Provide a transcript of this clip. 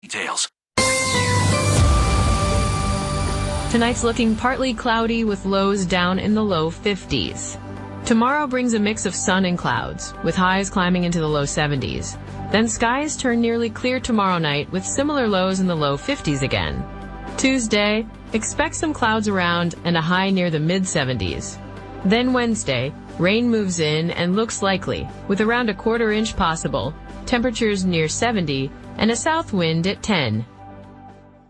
Details. Tonight's looking partly cloudy with lows down in the low 50s. Tomorrow brings a mix of sun and clouds, with highs climbing into the low 70s. Then skies turn nearly clear tomorrow night with similar lows in the low 50s again. Tuesday, expect some clouds around and a high near the mid-70s. Then Wednesday, rain moves in and looks likely, with around a quarter inch possible, temperatures near 70, and a south wind at 10.